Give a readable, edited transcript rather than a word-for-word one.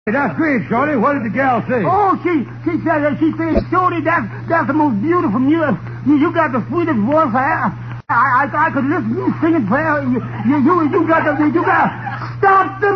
That's great, Shorty. What did the gal say? Oh, she said, Shorty, that's the most beautiful music. You got the sweetest voice I could listen to you singing prayer. You got stop the